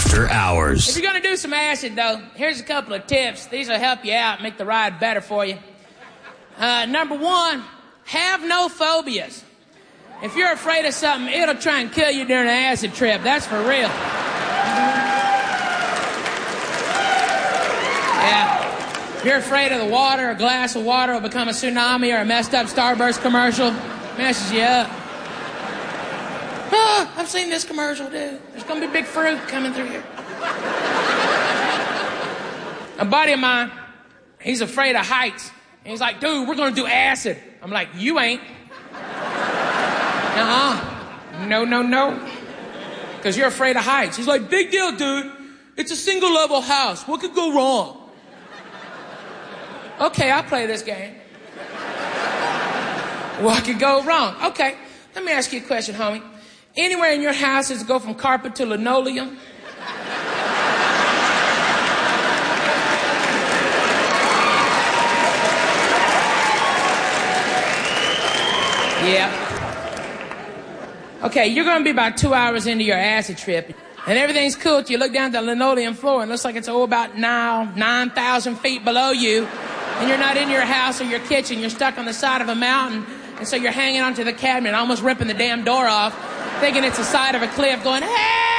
After Hours. If you're going to do some acid, though, here's a couple of tips. These will help you out, make the ride better for you. Number one, have no phobias. If you're afraid of something, it'll try and kill you during an acid trip. That's for real. Yeah. If you're afraid of the water, a glass of water will become a tsunami or a messed up Starburst commercial. Messes you up. Oh, I've seen this commercial, dude. There's going to be big fruit coming through here. A buddy of mine, he's afraid of heights. And he's like, dude, we're going to do acid. I'm like, you ain't. No. Because you're afraid of heights. He's like, big deal, dude. It's a single level house. What could go wrong? Okay, I'll play this game. What could go wrong? Okay, let me ask you a question, homie. Anywhere in your house does it go from carpet to linoleum? Yeah. Okay, you're going to be about 2 hours into your acid trip, and everything's cool till you look down at the linoleum floor, and it looks like it's about now 9,000 feet below you, and you're not in your house or your kitchen. You're stuck on the side of a mountain, and so you're hanging onto the cabinet, almost ripping the damn door off, thinking it's the side of a cliff, going, hey!